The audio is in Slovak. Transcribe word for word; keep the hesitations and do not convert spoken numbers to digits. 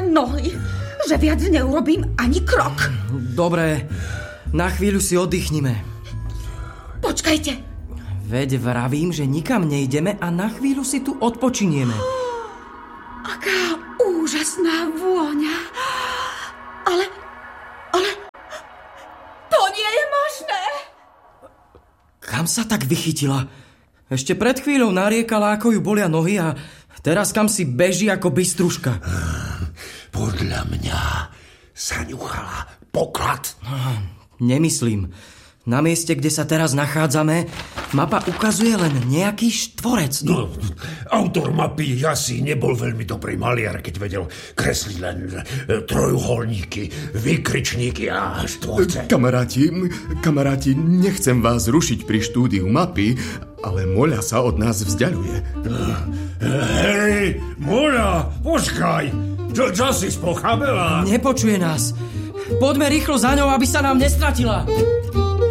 nohy, že viac neurobím ani krok. Dobre, na chvíľu si oddychnime. Počkajte. Veď vravím, že nikam nejdeme a na chvíľu si tu odpočinieme. Aká úžasná vôňa. Ale, ale, to nie je možné. Kam sa tak vychytila? Ešte pred chvíľou nariekala, ako ju bolia nohy a teraz kam si beží ako bystruška. Podľa mňa sa ňuchala poklad. Nemyslím. Na mieste, kde sa teraz nachádzame, mapa ukazuje len nejaký štvorec. No, autor mapy asi nebol veľmi dobrý maliar, keď vedel kresliť len trojuholníky, výkričníky a štvorce. Kamaráti, kamaráti, nechcem vás rušiť pri štúdiu mapy, ale Moľa sa od nás vzdialuje. Hej, Moľa, počkaj! Čo, čo si spochabela? Nepočuje nás. Poďme rýchlo za ňou, aby sa nám nestratila.